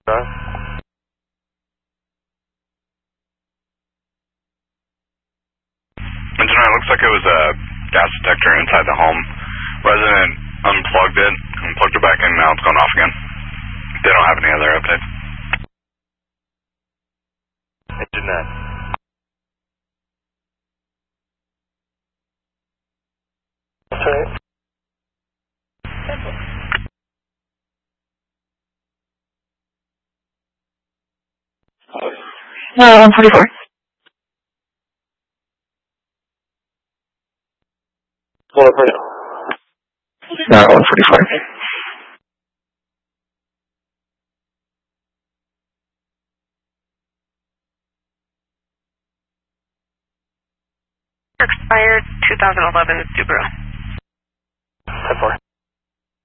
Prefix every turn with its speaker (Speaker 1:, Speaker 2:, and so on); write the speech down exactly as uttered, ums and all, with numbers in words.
Speaker 1: Huh?
Speaker 2: Engineer, it looks like it was a gas detector inside the home. Resident unplugged it and plugged it back in, now it's going off again. They don't have any other updates.
Speaker 1: Engineer. Okay.
Speaker 3: No, one forty-four.
Speaker 1: What for you?
Speaker 3: No, one forty-four.
Speaker 4: Expired two thousand eleven Subaru.
Speaker 1: ten four.